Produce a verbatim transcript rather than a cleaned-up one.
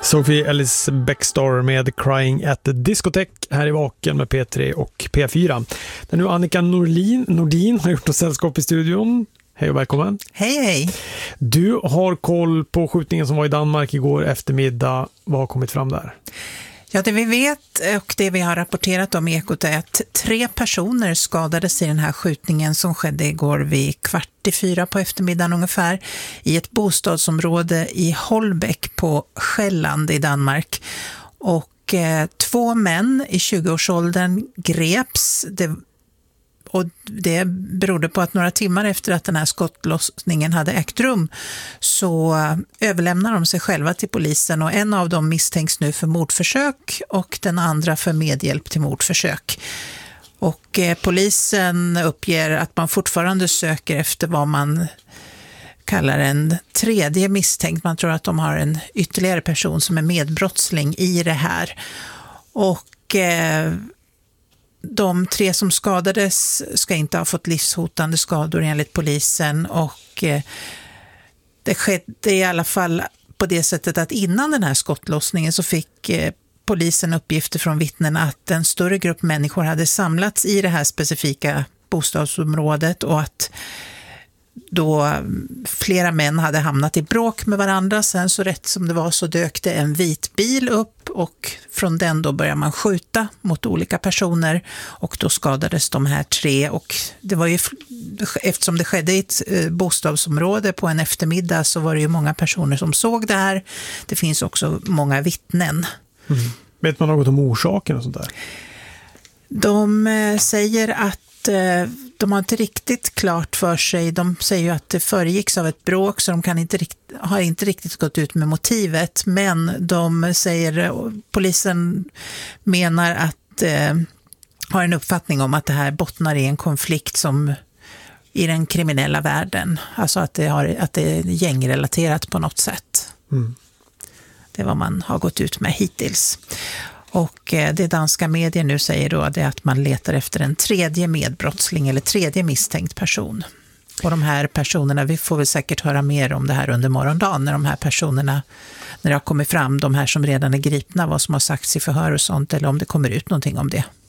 Sophie Ellis Bextor med Crying at the Discotheque här i Vaken med P tre och P fyra. Där nu Annika Nordin, Nordin har gjort ett sällskap i studion. Hej och välkommen. Hej, hej. Du har koll på skjutningen som var i Danmark igår eftermiddag. Vad har kommit fram där? Ja, det vi vet och det vi har rapporterat om i Ekot är att tre personer skadades i den här skjutningen som skedde igår vid kvart i fyra på eftermiddagen ungefär i ett bostadsområde i Holbæk på Själland i Danmark. Och eh, två män i tjugoårsåldern greps. Det Och det berodde på att några timmar efter att den här skottlossningen hade ägt rum så överlämnar de sig själva till polisen, och en av dem misstänks nu för mordförsök och den andra för medhjälp till mordförsök. Och eh, polisen uppger att man fortfarande söker efter vad man kallar en tredje misstänkt. Man tror att de har en ytterligare person som är medbrottsling i det här. Och eh, de tre som skadades ska inte ha fått livshotande skador enligt polisen, och det skedde i alla fall på det sättet att innan den här skottlossningen så fick polisen uppgifter från vittnen att en större grupp människor hade samlats i det här specifika bostadsområdet och att då flera män hade hamnat i bråk med varandra. Sen så rätt som det var så dök det en vit bil upp, och från den då började man skjuta mot olika personer, och då skadades de här tre. Och det var ju, eftersom det skedde i ett bostadsområde på en eftermiddag, så var det ju många personer som såg det här. Det finns också många vittnen. Mm. Vet man något om orsaken och sånt där? De säger att de har inte riktigt klart för sig. De säger ju att det föregicks av ett bråk, så de kan inte rikt- har inte riktigt gått ut med motivet. Men de säger, polisen menar att eh, har en uppfattning om att det här bottnar i en konflikt som i den kriminella världen. Alltså att det, har, att det är gängrelaterat på något sätt. Mm. Det är vad man har gått ut med hittills. Och det danska medier nu säger då det är att man letar efter en tredje medbrottsling eller tredje misstänkt person. Och de här personerna, vi får väl säkert höra mer om det här under morgondagen, när de här personerna, när det har kommit fram, de här som redan är gripna, vad som har sagts i förhör och sånt, eller om det kommer ut någonting om det.